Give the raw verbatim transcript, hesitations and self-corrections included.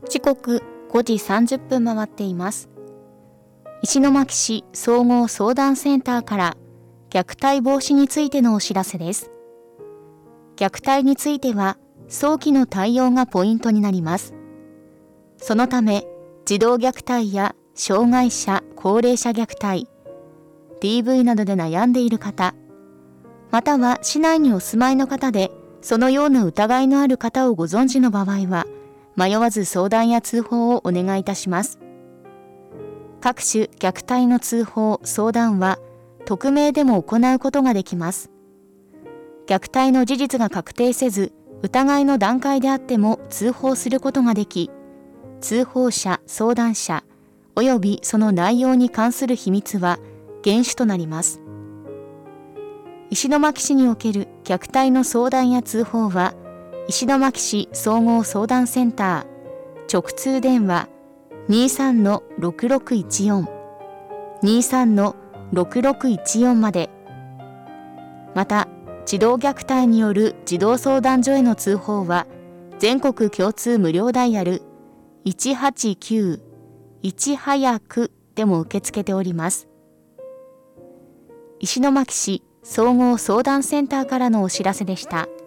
時刻ごじさんじゅっぷん回っています。石巻市総合相談センターから虐待防止についてのお知らせです。虐待については早期の対応がポイントになります。そのため、児童虐待や障害者・高齢者虐待、ディーブイ などで悩んでいる方、または市内にお住まいの方で、そのような疑いのある方をご存知の場合は、迷わず相談や通報をお願いいたします。各種虐待の通報・相談は、匿名でも行うことができます。虐待の事実が確定せず、疑いの段階であっても通報することができ、通報者・相談者、およびその内容に関する秘密は厳守となります。石巻市における虐待の相談や通報は、石巻市総合相談センター、直通電話 にじゅうさんのろくろくいちよん、にじゅうさんのろくろくいちよん まで、また、児童虐待による児童相談所への通報は、全国共通無料ダイヤルいちはちきゅういち早くでも受け付けております。石巻市総合相談センターからのお知らせでした。